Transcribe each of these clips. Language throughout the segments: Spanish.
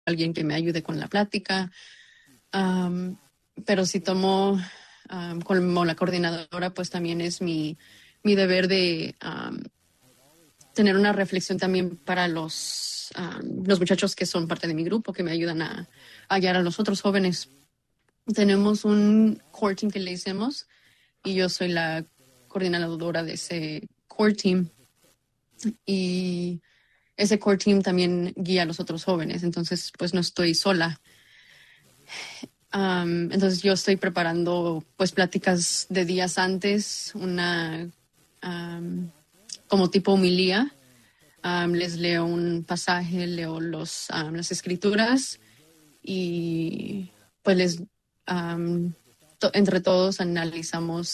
alguien que me ayude con la plática. Pero si tomo como la coordinadora, pues también es mi deber de tener una reflexión también para los muchachos que son parte de mi grupo, que me ayudan a guiar a los otros jóvenes. Tenemos un core team que le hicimos y yo soy la coordinadora de ese core team. Y ese core team también guía a los otros jóvenes, entonces pues no estoy sola. Entonces yo estoy preparando pues pláticas de días antes, una como tipo homilía. Les leo un pasaje, leo las escrituras y pues entre todos analizamos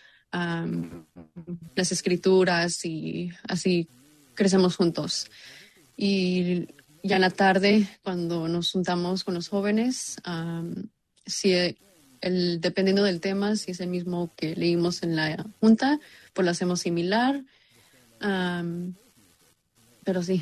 las escrituras y así crecemos juntos. Y ya en la tarde, cuando nos juntamos con los jóvenes, si dependiendo del tema, si es el mismo que leímos en la junta, pues lo hacemos similar. Pero sí.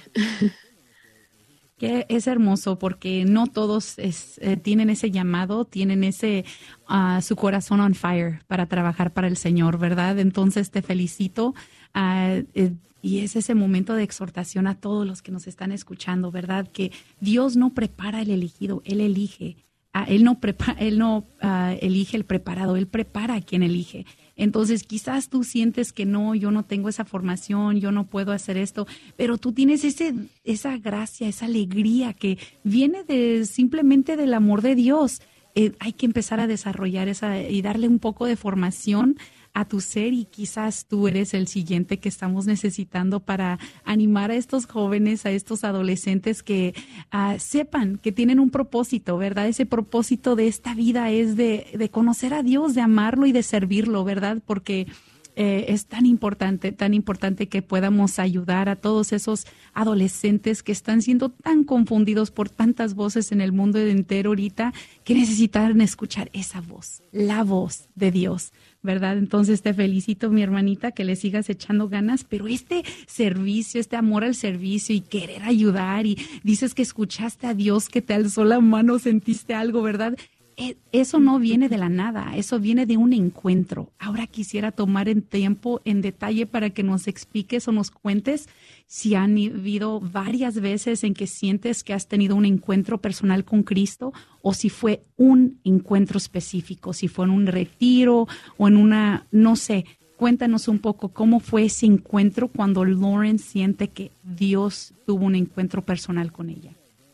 Que es hermoso porque no todos tienen ese llamado, tienen su corazón on fire para trabajar para el Señor, ¿verdad? Entonces te felicito y es ese momento de exhortación a todos los que nos están escuchando, ¿verdad? Que Dios no prepara el elegido, Él elige. Él no elige el preparado, Él prepara a quien elige. Entonces quizás tú sientes que no, yo no tengo esa formación, yo no puedo hacer esto, pero tú tienes esa gracia, esa alegría que viene simplemente del amor de Dios. Hay que empezar a desarrollar y darle un poco de formación a tu ser y quizás tú eres el siguiente que estamos necesitando para animar a estos jóvenes, a estos adolescentes que sepan que tienen un propósito, ¿verdad? Ese propósito de esta vida es de conocer a Dios, de amarlo y de servirlo, ¿verdad? Porque es tan importante que podamos ayudar a todos esos adolescentes que están siendo tan confundidos por tantas voces en el mundo entero ahorita, que necesitan escuchar esa voz, la voz de Dios, ¿verdad? Entonces te felicito, mi hermanita, que le sigas echando ganas, pero este servicio, este amor al servicio y querer ayudar y dices que escuchaste a Dios que te alzó la mano, sentiste algo, ¿verdad? Eso no viene de la nada, eso viene de un encuentro. Ahora quisiera tomar en tiempo, en detalle, para que nos expliques o nos cuentes si han habido varias veces en que sientes que has tenido un encuentro personal con Cristo o si fue un encuentro específico, si fue en un retiro o en no sé. Cuéntanos un poco cómo fue ese encuentro cuando Lauren siente que Dios tuvo un encuentro personal con ella.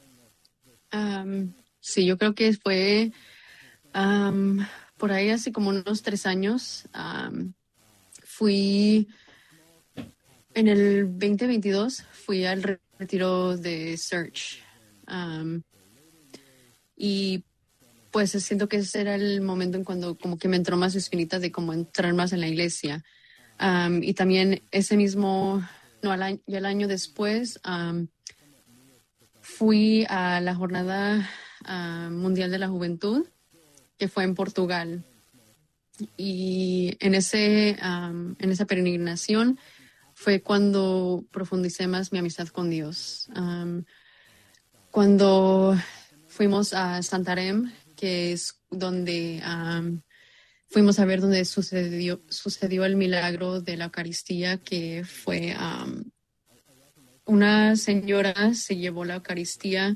Sí, yo creo que fue por ahí hace como unos 3 años. Fui en el 2022, fui al retiro de Search. Y pues siento que ese era el momento en cuando como que me entró más espinita de como entrar más en la iglesia. Y también ese mismo, no, ya el año después, fui a la Jornada Mundial de la Juventud, que fue en Portugal. Y en esa peregrinación fue cuando profundicé más mi amistad con Dios. Cuando fuimos a Santarém, que es donde fuimos a ver donde sucedió el milagro de la Eucaristía, que fue una señora se llevó la Eucaristía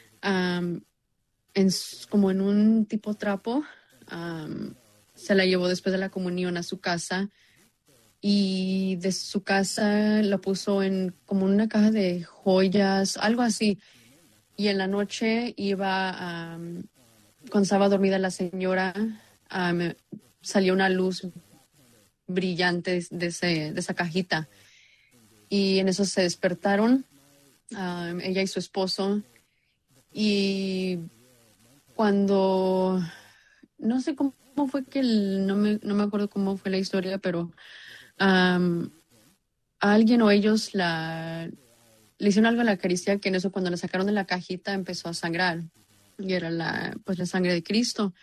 como en un tipo trapo. Se la llevó después de la comunión a su casa y de su casa la puso en como una caja de joyas, algo así. Y en la noche cuando estaba dormida la señora, salió una luz brillante de esa cajita. Y en eso se despertaron, ella y su esposo. Y cuando, no sé cómo fue no me acuerdo cómo fue la historia, pero alguien o ellos le hicieron algo a la Eucaristía, que en eso cuando la sacaron de la cajita empezó a sangrar. Y era la sangre de Cristo.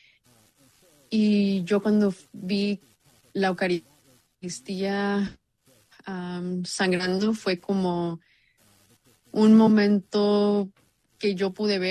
Y yo cuando vi la Eucaristía sangrando fue como un momento que yo pude ver